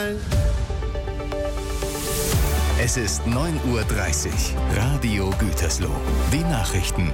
Dank. Es ist 9:30 Uhr. Radio Gütersloh. Die Nachrichten.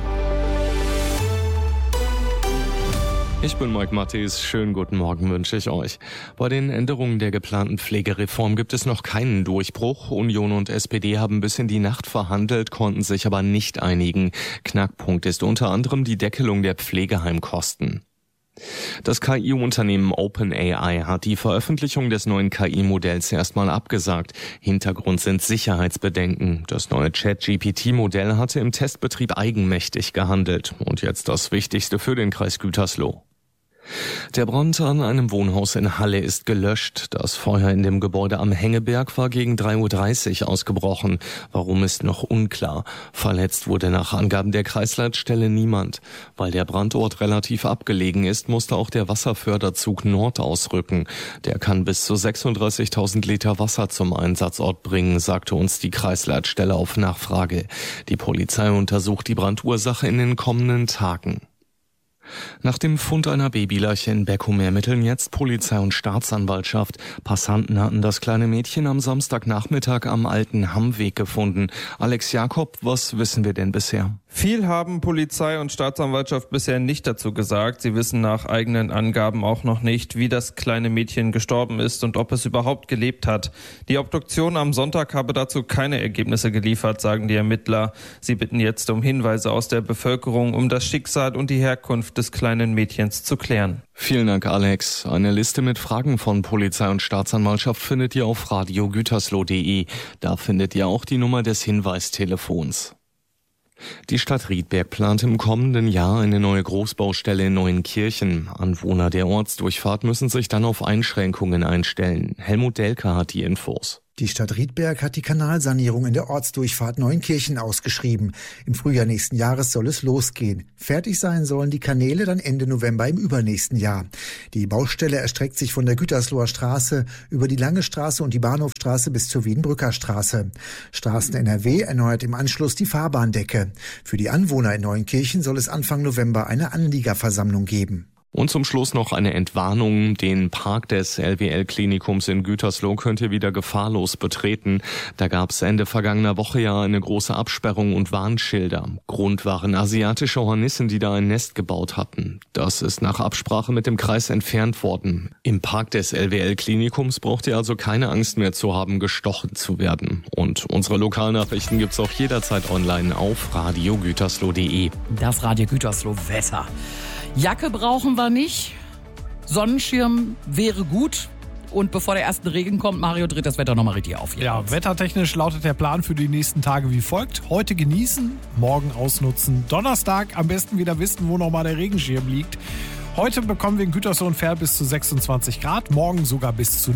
Ich bin Mike Mattis. Schönen guten Morgen wünsche ich euch. Bei den Änderungen der geplanten Pflegereform gibt es noch keinen Durchbruch. Union und SPD haben bis in die Nacht verhandelt, konnten sich aber nicht einigen. Knackpunkt ist unter anderem die Deckelung der Pflegeheimkosten. Das KI-Unternehmen OpenAI hat die Veröffentlichung des neuen KI-Modells erstmal abgesagt. Hintergrund sind Sicherheitsbedenken. Das neue ChatGPT-Modell hatte im Testbetrieb eigenmächtig gehandelt. Und jetzt das Wichtigste für den Kreis Gütersloh. Der Brand an einem Wohnhaus in Halle ist gelöscht. Das Feuer in dem Gebäude am Hengeberg war gegen 3:30 Uhr ausgebrochen. Warum ist noch unklar. Verletzt wurde nach Angaben der Kreisleitstelle niemand. Weil der Brandort relativ abgelegen ist, musste auch der Wasserförderzug Nord ausrücken. Der kann bis zu 36.000 Liter Wasser zum Einsatzort bringen, sagte uns die Kreisleitstelle auf Nachfrage. Die Polizei untersucht die Brandursache in den kommenden Tagen. Nach dem Fund einer Babyleiche in Beckum ermitteln jetzt Polizei und Staatsanwaltschaft. Passanten hatten das kleine Mädchen am Samstagnachmittag am alten Hammweg gefunden. Alex Jakob, was wissen wir denn bisher? Viel haben Polizei und Staatsanwaltschaft bisher nicht dazu gesagt. Sie wissen nach eigenen Angaben auch noch nicht, wie das kleine Mädchen gestorben ist und ob es überhaupt gelebt hat. Die Obduktion am Sonntag habe dazu keine Ergebnisse geliefert, sagen die Ermittler. Sie bitten jetzt um Hinweise aus der Bevölkerung, um das Schicksal und die Herkunft des kleinen Mädchens zu klären. Vielen Dank, Alex. Eine Liste mit Fragen von Polizei und Staatsanwaltschaft findet ihr auf radiogütersloh.de. Da findet ihr auch die Nummer des Hinweistelefons. Die Stadt Riedberg plant im kommenden Jahr eine neue Großbaustelle in Neuenkirchen. Anwohner der Ortsdurchfahrt müssen sich dann auf Einschränkungen einstellen. Helmut Delker hat die Infos. Die Stadt Riedberg hat die Kanalsanierung in der Ortsdurchfahrt Neuenkirchen ausgeschrieben. Im Frühjahr nächsten Jahres soll es losgehen. Fertig sein sollen die Kanäle dann Ende November im übernächsten Jahr. Die Baustelle erstreckt sich von der Gütersloher Straße über die Lange Straße und die Bahnhofstraße bis zur Wiedenbrücker Straße. Straßen NRW erneuert im Anschluss die Fahrbahndecke. Für die Anwohner in Neuenkirchen soll es Anfang November eine Anliegerversammlung geben. Und zum Schluss noch eine Entwarnung. Den Park des LWL-Klinikums in Gütersloh könnt ihr wieder gefahrlos betreten. Da gab es Ende vergangener Woche ja eine große Absperrung und Warnschilder. Grund waren asiatische Hornissen, die da ein Nest gebaut hatten. Das ist nach Absprache mit dem Kreis entfernt worden. Im Park des LWL-Klinikums braucht ihr also keine Angst mehr zu haben, gestochen zu werden. Und unsere Lokalnachrichten gibt's auch jederzeit online auf radiogütersloh.de. Das Radio Gütersloh Wetter. Jacke brauchen wir nicht, Sonnenschirm wäre gut. Und bevor der erste Regen kommt, Mario dreht das Wetter nochmal richtig auf. Ja, wettertechnisch lautet der Plan für die nächsten Tage wie folgt. Heute genießen, morgen ausnutzen. Donnerstag am besten wieder wissen, wo nochmal der Regenschirm liegt. Heute bekommen wir in Gütersloh und Verl bis zu 26 Grad, morgen sogar bis zu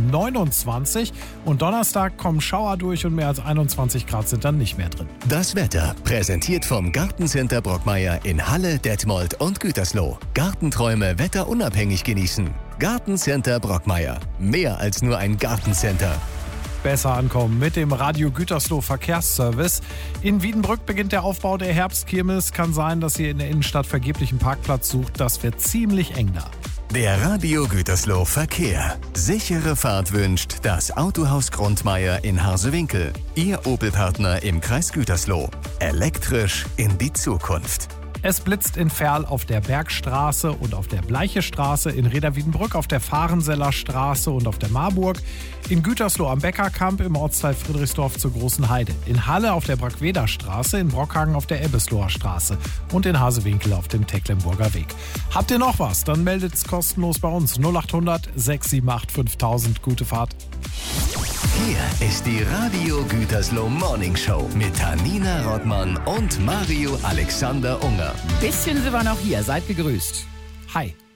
29. Und Donnerstag kommen Schauer durch und mehr als 21 Grad sind dann nicht mehr drin. Das Wetter präsentiert vom Gartencenter Brockmeier in Halle, Detmold und Gütersloh. Gartenträume wetterunabhängig genießen. Gartencenter Brockmeier. Mehr als nur ein Gartencenter. Besser ankommen mit dem Radio Gütersloh Verkehrsservice. In Wiedenbrück beginnt der Aufbau der Herbstkirmes. Kann sein, dass ihr in der Innenstadt vergeblich einen Parkplatz sucht. Das wird ziemlich eng da. Der Radio Gütersloh Verkehr. Sichere Fahrt wünscht das Autohaus Grundmeier in Harsewinkel. Ihr Opel-Partner im Kreis Gütersloh. Elektrisch in die Zukunft. Es blitzt in Verl auf der Bergstraße und auf der Bleichestraße, in Reda-Wiedenbrück auf der Fahrenseller Straße und auf der Marburg, in Gütersloh am Beckerkamp im Ortsteil Friedrichsdorf zur Großen Heide, in Halle auf der Brackweder Straße, in Brockhagen auf der Ebbesloher Straße und in Hasewinkel auf dem Tecklenburger Weg. Habt ihr noch was? Dann meldet's kostenlos bei uns 0800 678 5000. Gute Fahrt. Hier ist die Radio Gütersloh Morning Show mit Tanina Rottmann und Mario Alexander Unger. Bisschen sind wir noch hier, seid gegrüßt. Hi.